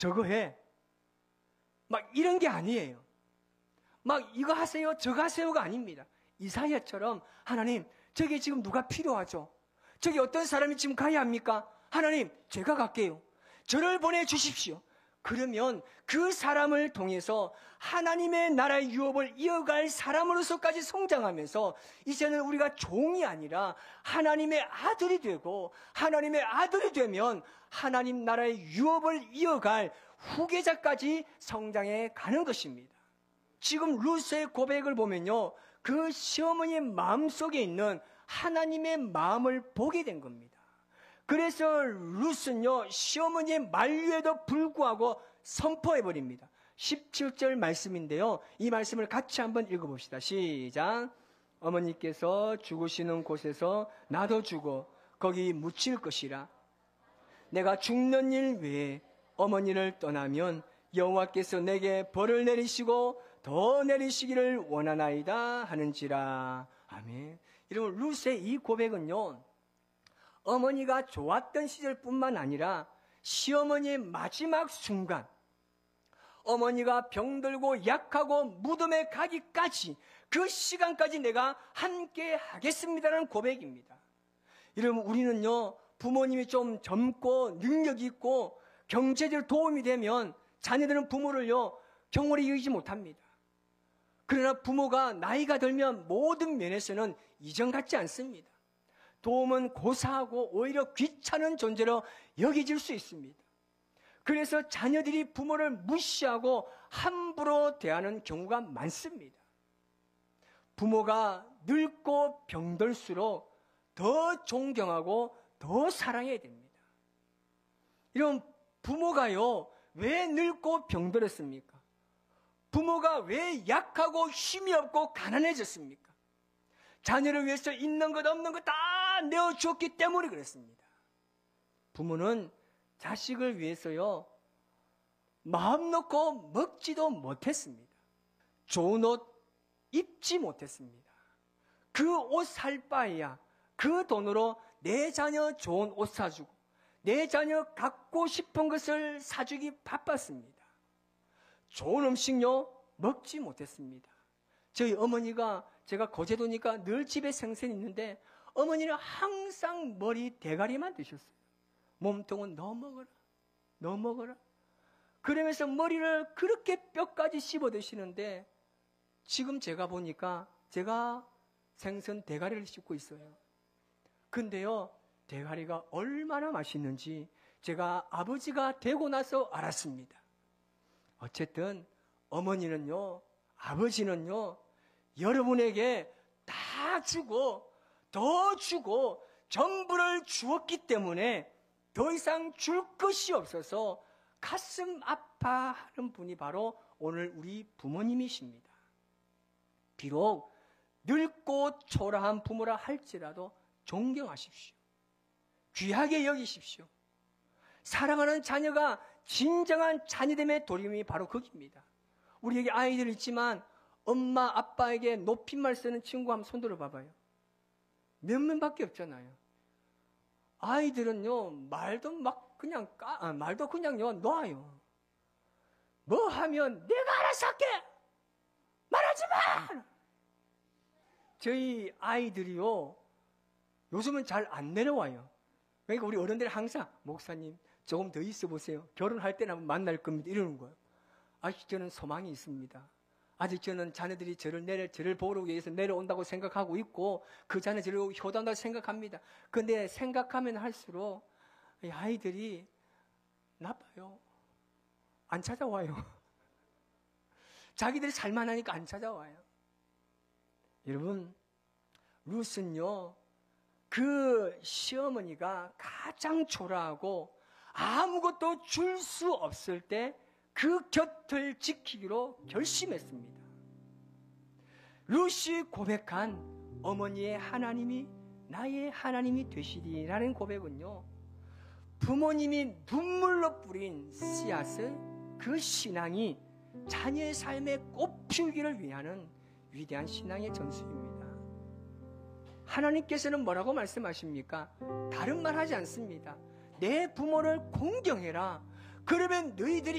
저거 해. 막 이런 게 아니에요. 막 이거 하세요, 저거 하세요가 아닙니다. 이사야처럼 하나님, 저게 지금 누가 필요하죠? 저기 어떤 사람이 지금 가야 합니까? 하나님, 제가 갈게요. 저를 보내주십시오. 그러면 그 사람을 통해서 하나님의 나라의 유업을 이어갈 사람으로서까지 성장하면서 이제는 우리가 종이 아니라 하나님의 아들이 되고, 하나님의 아들이 되면 하나님 나라의 유업을 이어갈 후계자까지 성장해 가는 것입니다. 지금 룻의 고백을 보면요, 그 시어머니의 마음속에 있는 하나님의 마음을 보게 된 겁니다. 그래서 룻은요, 시어머니의 만류에도 불구하고 선포해버립니다. 17절 말씀인데요, 이 말씀을 같이 한번 읽어봅시다. 시작. 어머니께서 죽으시는 곳에서 나도 죽어 거기 묻힐 것이라. 내가 죽는 일 외에 어머니를 떠나면 여호와께서 내게 벌을 내리시고 더 내리시기를 원하나이다 하는지라. 아멘. 여러분, 룻의 이 고백은요, 어머니가 좋았던 시절뿐만 아니라 시어머니의 마지막 순간, 어머니가 병들고 약하고 무덤에 가기까지 그 시간까지 내가 함께 하겠습니다라는 고백입니다. 여러분, 우리는요, 부모님이 좀 젊고 능력이 있고 경제적으로 도움이 되면 자녀들은 부모를요, 경홀히 여기지 못합니다. 그러나 부모가 나이가 들면 모든 면에서는 이전 같지 않습니다. 도움은 고사하고 오히려 귀찮은 존재로 여겨질 수 있습니다. 그래서 자녀들이 부모를 무시하고 함부로 대하는 경우가 많습니다. 부모가 늙고 병들수록 더 존경하고 더 사랑해야 됩니다. 이런 부모가요, 왜 늙고 병들었습니까? 부모가 왜 약하고 힘이 없고 가난해졌습니까? 자녀를 위해서 있는 것 없는 것 다 내어주었기 때문에 그랬습니다. 부모는 자식을 위해서요, 마음 놓고 먹지도 못했습니다. 좋은 옷 입지 못했습니다. 그 옷 살 바에야 그 돈으로 내 자녀 좋은 옷 사주고 내 자녀 갖고 싶은 것을 사주기 바빴습니다. 좋은 음식요, 먹지 못했습니다. 저희 어머니가, 제가 거제도니까 늘 집에 생선이 있는데 어머니는 항상 머리 대가리만 드셨어요. 몸통은 너 먹어라, 너 먹어라. 그러면서 머리를 그렇게 뼈까지 씹어 드시는데 지금 제가 보니까 제가 생선 대가리를 씹고 있어요. 근데요, 대가리가 얼마나 맛있는지 제가 아버지가 되고 나서 알았습니다. 어쨌든 어머니는요, 아버지는요, 여러분에게 다 주고 더 주고 전부를 주었기 때문에 더 이상 줄 것이 없어서 가슴 아파하는 분이 바로 오늘 우리 부모님이십니다. 비록 늙고 초라한 부모라 할지라도 존경하십시오. 귀하게 여기십시오. 사랑하는 자녀가 진정한 자녀됨의 도림이 바로 거기입니다. 우리에게 아이들 있지만 엄마 아빠에게 높임말 쓰는 친구 한번 손들어 봐봐요. 몇 명밖에 없잖아요. 아이들은요, 말도 막 그냥 말도 그냥요, 놔요. 뭐 하면 내가 알아서 할게! 말하지 마! 저희 아이들이요, 요즘은 잘 안 내려와요. 그러니까 우리 어른들이 항상, 목사님, 조금 더 있어 보세요. 결혼할 때는 한번 만날 겁니다. 이러는 거예요. 아직 저는 소망이 있습니다. 아직 저는 자녀들이 저를 보러 위해서 내려온다고 생각하고 있고, 그 자녀 저를 효도한다고 생각합니다. 근데 생각하면 할수록, 이 아이들이 나빠요. 안 찾아와요. 자기들이 살만하니까 안 찾아와요. 여러분, 룻은요, 그 시어머니가 가장 초라하고 아무것도 줄 수 없을 때 그 곁을 지키기로 결심했습니다. 룻이 고백한 어머니의 하나님이 나의 하나님이 되시리라는 고백은요, 부모님이 눈물로 뿌린 씨앗의 그 신앙이 자녀의 삶에 꽃피우기를 위하는 위대한 신앙의 전수입니다. 하나님께서는 뭐라고 말씀하십니까? 다른 말 하지 않습니다. 내 부모를 공경해라. 그러면 너희들이